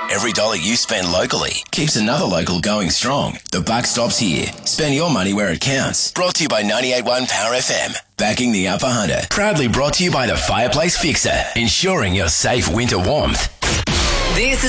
Every dollar you spend locally keeps another local going strong. The buck stops here. Spend your money where it counts. Brought to you by 98.1 Power FM. Backing the Upper Hunter. Proudly brought to you by the Fireplace Fixer. Ensuring your safe winter warmth. This is